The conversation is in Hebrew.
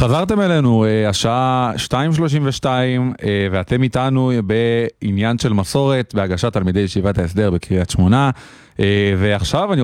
חזרתם אלינו, השעה 2:32, ואתם איתנו בעניין של מסורת, בהגשת תלמידי ישיבת ההסדר בקריית שמונה, ועכשיו אני